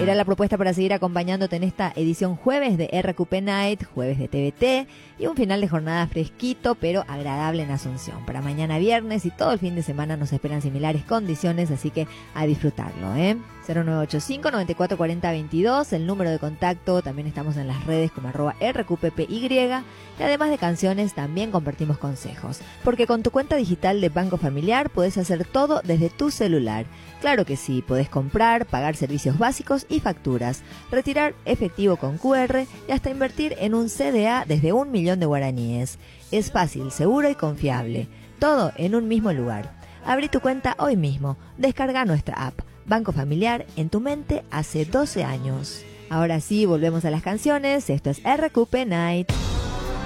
Era la propuesta para seguir acompañándote en esta edición jueves de RQP Night, jueves de TVT, y un final de jornada fresquito pero agradable en Asunción. Para mañana viernes y todo el fin de semana nos esperan similares condiciones, así que a disfrutarlo, 0985-9440-22, el número de contacto. También estamos en las redes como @RQPPY, y además de canciones también compartimos consejos, porque con tu cuenta digital de Banco Familiar podés hacer todo desde tu celular. Claro que sí, podés comprar, pagar servicios básicos y facturas, retirar efectivo con QR y hasta invertir en un CDA desde 1.000.000 de guaraníes. Es fácil, seguro y confiable. Todo en un mismo lugar. Abrí tu cuenta hoy mismo. Descarga nuestra app. Banco Familiar, en tu mente hace 12 años. Ahora sí, volvemos a las canciones. Esto es RQP Night.